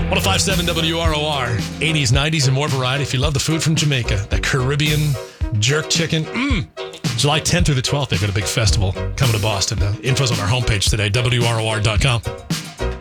105.7 WROR, 80s, 90s, and more variety. If you love the food from Jamaica, that Caribbean jerk chicken, July 10th through the 12th, they've got a big festival coming to Boston. Info's on our homepage today, WROR.com.